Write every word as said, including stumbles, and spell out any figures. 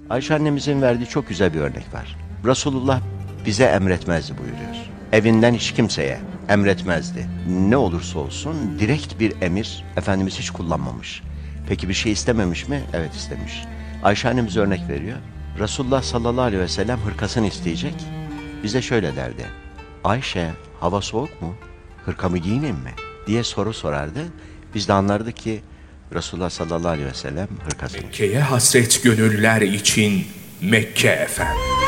Ayşe annemizin verdiği çok güzel bir örnek var. Resulullah bize emretmezdi buyuruyor. Evinden hiç kimseye emretmezdi. Ne olursa olsun direkt bir emir Efendimiz hiç kullanmamış. Peki bir şey istememiş mi? Evet istemiş. Ayşe annemiz örnek veriyor. Resulullah sallallahu aleyhi ve sellem hırkasını isteyecek. Bize şöyle derdi. Ayşe, hava soğuk mu? Hırkamı giyineyim mi? Diye soru sorardı. Biz de anlardık ki Resulullah sallallahu aleyhi ve sellem hırkasını. Mekke'ye hasret gönüller için Mekke efendim.